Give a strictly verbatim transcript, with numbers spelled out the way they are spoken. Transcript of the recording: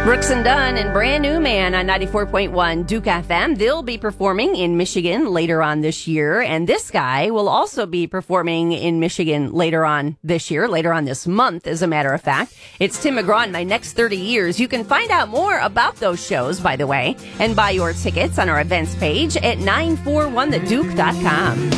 Brooks and Dunn and Brand New Man on ninety-four point one Duke F M. They'll be performing in Michigan later on this year. And this guy will also be performing in Michigan later on this year, later on this month, as a matter of fact. It's Tim McGraw in My Next thirty Years. You can find out more about those shows, by the way, and buy your tickets on our events page at nine four one the duke dot com.